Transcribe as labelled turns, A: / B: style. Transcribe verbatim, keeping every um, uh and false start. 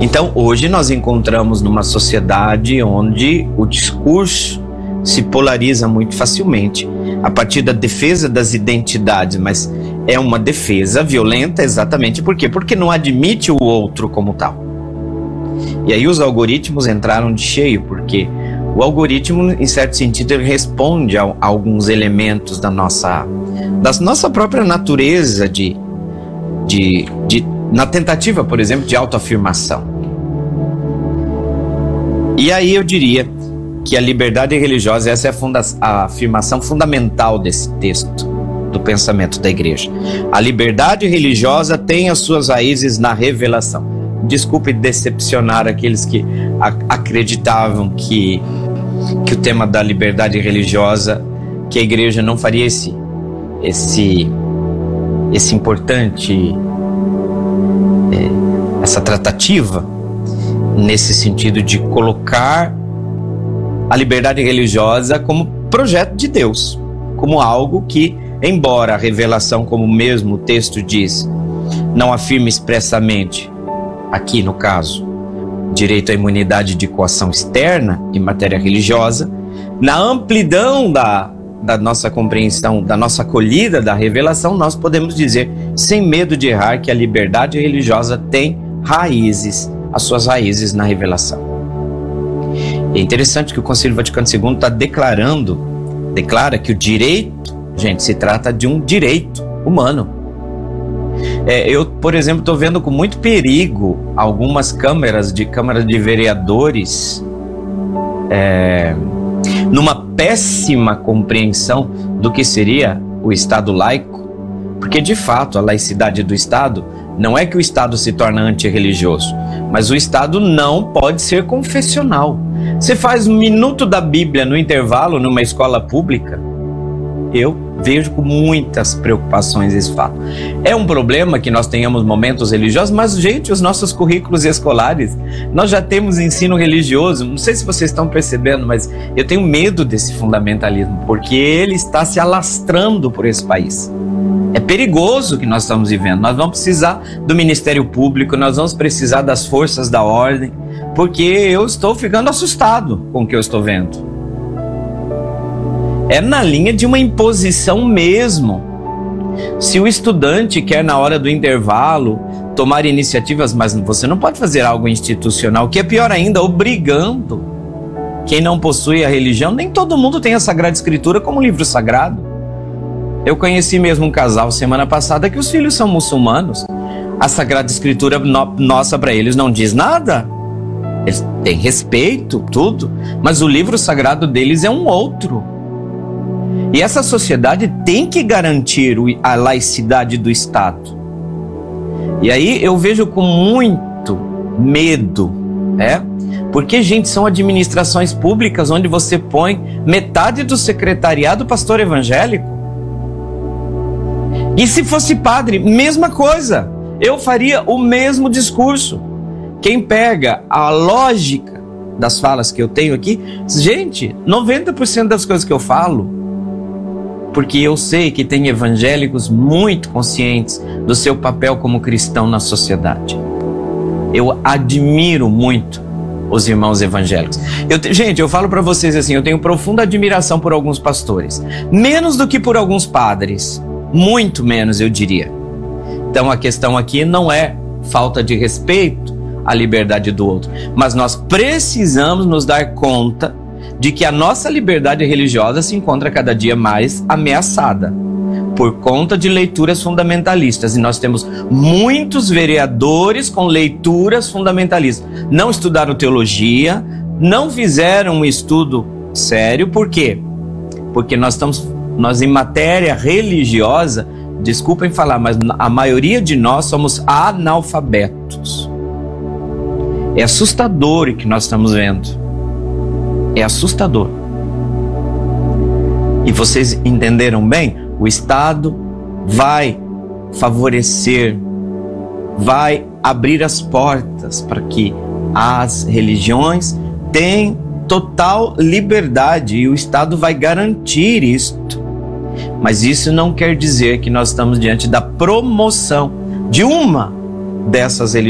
A: Então, hoje nós encontramos numa sociedade onde o discurso se polariza muito facilmente a partir da defesa das identidades, mas é uma defesa violenta exatamente por quê? Porque não admite o outro como tal. E aí os algoritmos entraram de cheio, porque o algoritmo, em certo sentido, ele responde a, a alguns elementos da nossa, da nossa própria natureza de, de, de, na tentativa, por exemplo, de autoafirmação. E aí eu diria que a liberdade religiosa, essa é a, funda- a afirmação fundamental desse texto, do pensamento da igreja. A liberdade religiosa tem as suas raízes na revelação. Desculpe decepcionar aqueles que a- acreditavam que, que o tema da liberdade religiosa, que a igreja não faria esse, esse, esse importante, é, essa tratativa, nesse sentido de colocar a liberdade religiosa como projeto de Deus, como algo que, embora a revelação, como mesmo o texto diz, não afirme expressamente, aqui no caso, direito à imunidade de coação externa em matéria religiosa, na amplidão da, da nossa compreensão, da nossa acolhida da revelação, nós podemos dizer, sem medo de errar, que a liberdade religiosa tem raízes, as suas raízes na revelação. É interessante que o Concílio Vaticano segundo está declarando, declara que o direito, gente, se trata de um direito humano. É, eu, por exemplo, estou vendo com muito perigo algumas câmaras de câmaras de vereadores é, numa péssima compreensão do que seria o Estado laico, porque de fato a laicidade do Estado não é que o Estado se torna antirreligioso, mas o Estado não pode ser confessional. Você faz um minuto da Bíblia no intervalo numa escola pública, eu vejo com muitas preocupações esse fato. É um problema que nós tenhamos momentos religiosos, mas, gente, os nossos currículos escolares, nós já temos ensino religioso. Não sei se vocês estão percebendo, mas eu tenho medo desse fundamentalismo, porque ele está se alastrando por esse país. É perigoso o que nós estamos vivendo. Nós vamos precisar do Ministério Público, nós vamos precisar das forças da ordem, porque eu estou ficando assustado com o que eu estou vendo. É na linha de uma imposição mesmo. Se o estudante quer, na hora do intervalo, tomar iniciativas, mas você não pode fazer algo institucional, que é pior ainda, obrigando quem não possui a religião. Nem todo mundo tem a Sagrada Escritura como livro sagrado. Eu conheci mesmo um casal semana passada que os filhos são muçulmanos. A Sagrada Escritura no, nossa para eles não diz nada. Eles têm respeito, tudo, mas o livro sagrado deles é um outro. E essa sociedade tem que garantir a laicidade do Estado. E aí eu vejo com muito medo, é? Porque, gente, são administrações públicas onde você põe metade do secretariado pastor evangélico. E se fosse padre, mesma coisa. Eu faria o mesmo discurso. Quem pega a lógica das falas que eu tenho aqui, gente, noventa por cento das coisas que eu falo, porque eu sei que tem evangélicos muito conscientes do seu papel como cristão na sociedade. Eu admiro muito os irmãos evangélicos. Eu, gente, eu falo para vocês assim, eu tenho profunda admiração por alguns pastores, menos do que por alguns padres, muito menos, eu diria. Então a questão aqui não é falta de respeito à liberdade do outro, mas nós precisamos nos dar conta de que a nossa liberdade religiosa se encontra cada dia mais ameaçada por conta de leituras fundamentalistas. E nós temos muitos vereadores com leituras fundamentalistas. Não estudaram teologia, não fizeram um estudo sério. Por quê? Porque nós estamos, nós em matéria religiosa, desculpem falar, mas a maioria de nós somos analfabetos. É assustador o que nós estamos vendo. É assustador. E vocês entenderam bem? O Estado vai favorecer, vai abrir as portas para que as religiões tenham total liberdade e o Estado vai garantir isto. Mas isso não quer dizer que nós estamos diante da promoção de uma dessas religiões.